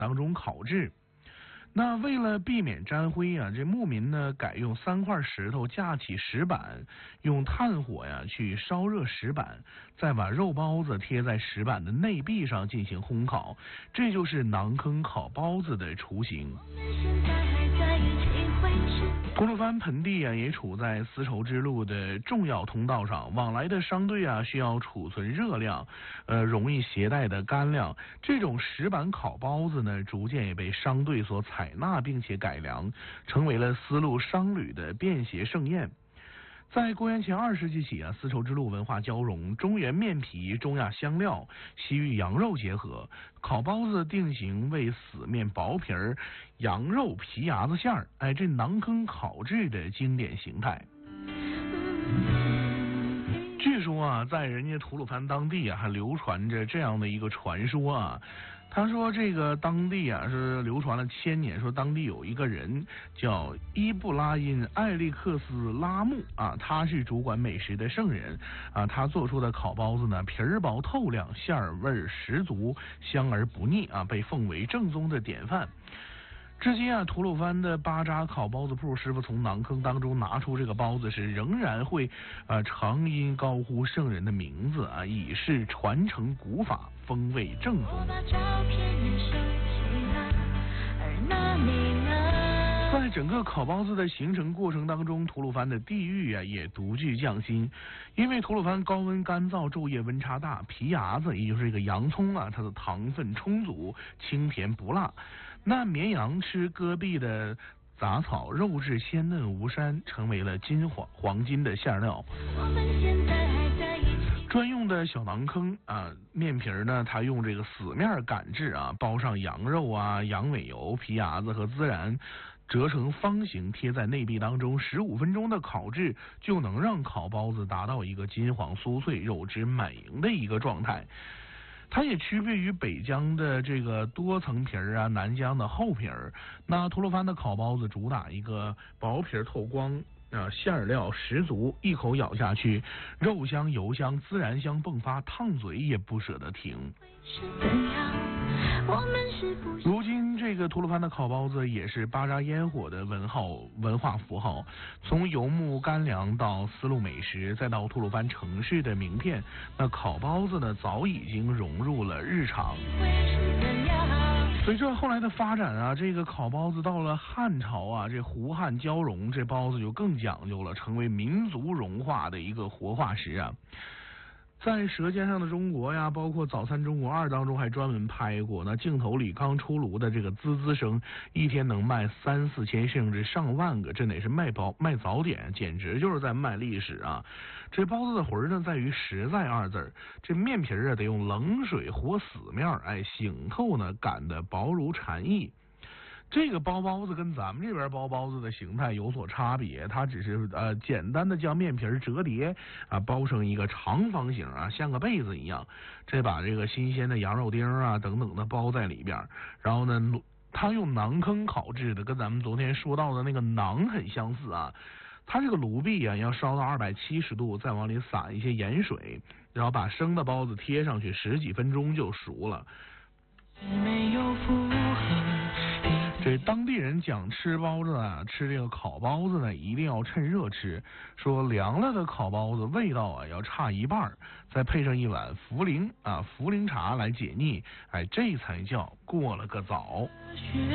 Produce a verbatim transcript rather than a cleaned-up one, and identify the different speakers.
Speaker 1: 当中烤制。那为了避免沾灰啊，这牧民呢改用三块石头架起石板，用炭火呀去烧热石板，再把肉包子贴在石板的内壁上进行烘烤，这就是馕坑烤包子的雏形。吐鲁番盆地啊，也处在丝绸之路的重要通道上，往来的商队啊需要储存热量，呃，容易携带的干粮。这种石板烤包子呢，逐渐也被商队所采纳，并且改良，成为了丝路商旅的便携盛宴。在公元前二世纪起啊，丝绸之路文化交融，中原面皮、中亚香料、西域羊肉结合，烤包子定型为死面薄皮儿、羊肉皮牙子馅儿，哎，这馕坑烤制的经典形态。据说啊，在人家吐鲁番当地啊，还流传着这样的一个传说啊。他说这个当地啊是流传了千年，说当地有一个人叫伊布拉因艾利克斯拉木啊，他是主管美食的圣人啊，他做出的烤包子呢皮儿薄透亮，馅儿味十足，香而不腻啊，被奉为正宗的典范。至今啊，吐鲁番的巴扎烤包子铺师傅从馕坑当中拿出这个包子时，仍然会呃长音高呼圣人的名字啊，以示传承古法，风味正宗。在整个烤包子的形成过程当中，吐鲁番的地域啊也独具匠心，因为吐鲁番高温干燥，昼夜温差大，皮牙子也就是这个洋葱啊，它的糖分充足，清甜不辣。那绵羊吃戈壁的杂草，肉质鲜嫩无膻，成为了金黄黄金的馅料。专用的小馕坑啊，面皮呢，它用这个死面擀制啊，包上羊肉啊、羊尾油、皮牙子和孜然，折成方形贴在内壁当中，十五分钟的烤制就能让烤包子达到一个金黄酥脆、肉质满盈的一个状态。它也区别于北疆的这个多层皮儿啊，南疆的厚皮儿。那吐鲁番的烤包子主打一个薄皮透光啊，馅料十足，一口咬下去，肉香油香孜然香迸发，烫嘴也不舍得停。如今这个吐鲁番的烤包子也是巴扎烟火的文号文化符号，从游牧干粮到丝路美食，再到吐鲁番城市的名片，那烤包子呢早已经融入了日常。随着后来的发展啊，这个烤包子到了汉朝啊，这胡汉交融，这包子就更讲究了，成为民族融化的一个活化石啊。在《舌尖上的中国》呀，包括《早餐中国二》当中还专门拍过，那镜头里刚出炉的这个滋滋声，一天能卖三四千甚至上万个，这得是卖包卖早点，简直就是在卖历史啊！这包子的魂呢，在于实在二字儿，这面皮啊得用冷水和死面，哎，醒透呢，擀得薄如蝉翼。这个包包子跟咱们这边包包子的形态有所差别，它只是呃简单的将面皮折叠啊，包成一个长方形啊，像个被子一样，这把这个新鲜的羊肉丁啊等等的包在里边，然后呢，它用馕坑烤制的，跟咱们昨天说到的那个馕很相似啊。它这个炉壁啊要烧到二百七十度，再往里撒一些盐水，然后把生的包子贴上去，十几分钟就熟了。没有负荷。这当地人讲吃包子啊，吃这个烤包子呢，一定要趁热吃。说凉了的烤包子味道啊要差一半，再配上一碗茯苓啊茯苓茶来解腻，哎，这才叫过了个早。